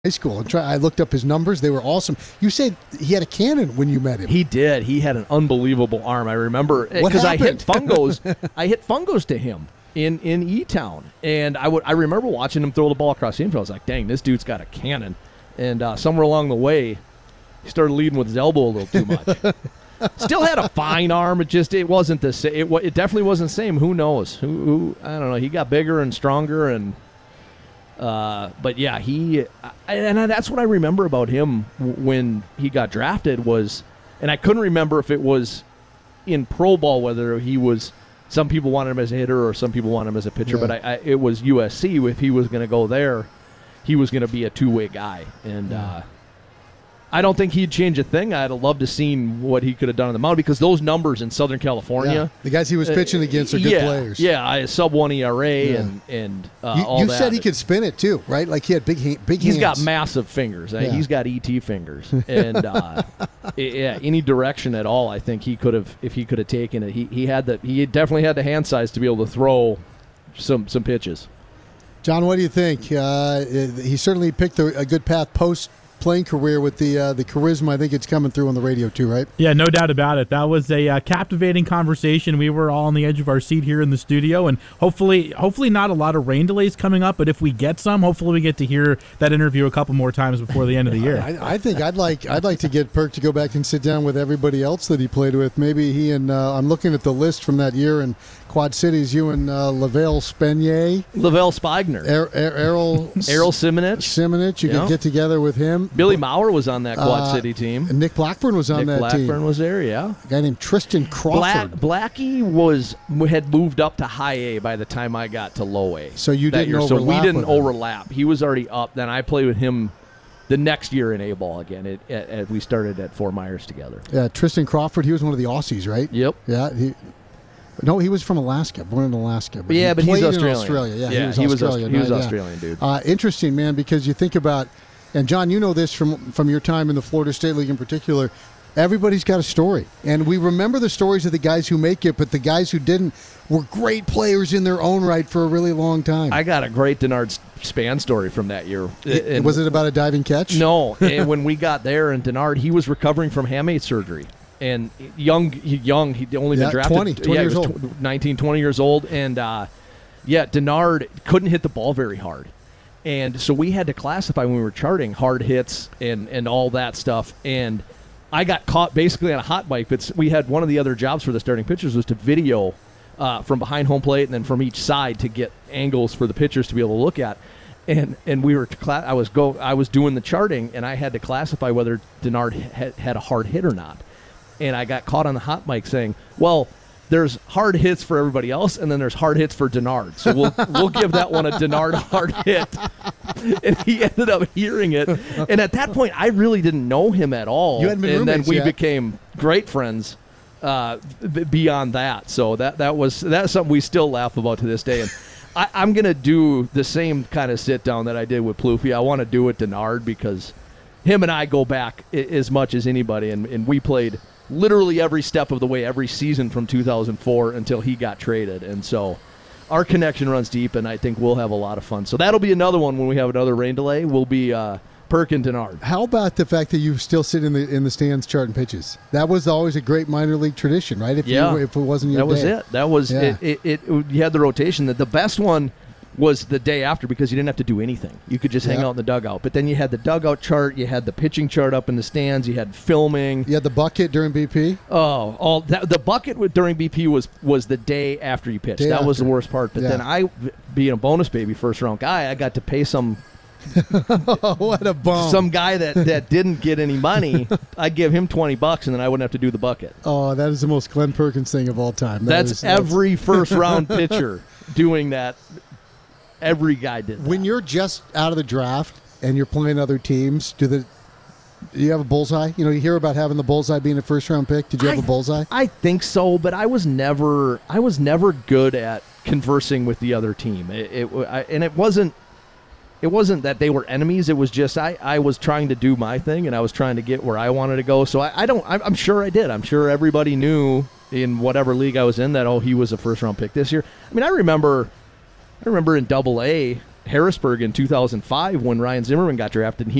high school. I looked up his numbers. They were awesome. You said he had a cannon when you met him. He did. He had an unbelievable arm. I remember because I hit fungos. I hit fungos to him in E-Town, and I remember watching him throw the ball across the infield. I was like, dang, this dude's got a cannon. And somewhere along the way, he started leading with his elbow a little too much. Still had a fine arm. It wasn't the same. It definitely wasn't the same. Who knows? Who I don't know. He got bigger and stronger, and but yeah, that's what I remember about him when he got drafted was, and I couldn't remember if it was in pro ball whether he was. Some people wanted him as a hitter, or some people wanted him as a pitcher. Yeah. But it was USC. If he was going to go there, he was going to be a two-way guy, and. I don't think he'd change a thing. I'd have loved to seen what he could have done on the mound because those numbers in Southern California. The guys he was pitching against are good players. Yeah, sub-1 ERA and all that. You said he could spin it too, right? Like he had big hands. He's got massive fingers. Yeah. He's got ET fingers. And any direction at all, I think he could have, if he could have taken it. He definitely had the hand size to be able to throw some pitches. John, what do you think? He certainly picked a good path post-playing career with the charisma. I think it's coming through on the radio too, right? Yeah, no doubt about it. That was a captivating conversation. We were all on the edge of our seat here in the studio, and hopefully not a lot of rain delays coming up, but if we get some, hopefully we get to hear that interview a couple more times before the end of the year. I think I'd like to get Perk to go back and sit down with everybody else that he played with. Maybe he and I'm looking at the list from that year in Quad Cities, you and Lavelle Spenier. Lavelle Spigner. Errol Simonich. You could get together with him. Billy Maurer was on that Quad City team. Nick Blackburn was on that team. Nick Blackburn was there, yeah. A guy named Tristan Crawford. Blackie had moved up to high A by the time I got to low A. So you didn't overlap. So we didn't overlap. He was already up. Then I played with him the next year in A-ball again. We started at Fort Myers together. Yeah, Tristan Crawford, he was one of the Aussies, right? Yep. Yeah, he was from Alaska, born in Alaska. But but he's Australian. In Australia. Yeah, he was Australian, dude. Interesting, man, because you think about, and John, you know this from your time in the Florida State League in particular, everybody's got a story. And we remember the stories of the guys who make it, but the guys who didn't were great players in their own right for a really long time. I got a great Denard Span story from that year. Was it about a diving catch? No. And when we got there, and Denard, he was recovering from hamate surgery. And young, he'd only been drafted. 20 years old. 19, 20 years old. And, Denard couldn't hit the ball very hard. And so we had to classify when we were charting hard hits and all that stuff. And I got caught basically on a hot bike. We had one of the other jobs for the starting pitchers was to video from behind home plate and then from each side to get angles for the pitchers to be able to look at. And we were I was doing the charting, and I had to classify whether Denard had a hard hit or not. And I got caught on the hot mic saying, well, there's hard hits for everybody else, and then there's hard hits for Denard. So we'll give that one a Denard hard hit. And he ended up hearing it. And at that point, I really didn't know him at all. You hadn't been roommates then we yet. became great friends beyond that. So that's something we still laugh about to this day. And I'm going to do the same kind of sit-down that I did with Plouffe. I want to do it Denard because him and I go back as much as anybody, and we played – literally every step of the way, every season from 2004 until he got traded. And so our connection runs deep, and I think we'll have a lot of fun. So that'll be another one when we have another rain delay. We'll be Perk and Denard. How about the fact that you still sit in the stands charting pitches? That was always a great minor league tradition, right? If it wasn't your day. That was it. You had the rotation. The best one was the day after because you didn't have to do anything. You could just hang out in the dugout. But then you had the dugout chart, you had the pitching chart up in the stands, you had filming. You had the bucket during BP? Oh, the bucket during BP was the day after you pitched. That was the worst part. But then I, being a bonus baby first-round guy, I got to pay some what a bum. Some guy that didn't get any money, I'd give him $20 and then I wouldn't have to do the bucket. Oh, that is the most Glenn Perkins thing of all time. That's every first-round pitcher doing that. Every guy did that. When you're just out of the draft and you're playing other teams, do you have a bullseye? You hear about having the bullseye being a first-round pick. Did you have a bullseye? I think so, but I was never good at conversing with the other team. It wasn't that they were enemies. It was just I was trying to do my thing and I was trying to get where I wanted to go. So I'm sure I did. I'm sure everybody knew in whatever league I was in that he was a first-round pick this year. I mean, I remember in Double-A, Harrisburg in 2005 when Ryan Zimmerman got drafted, and he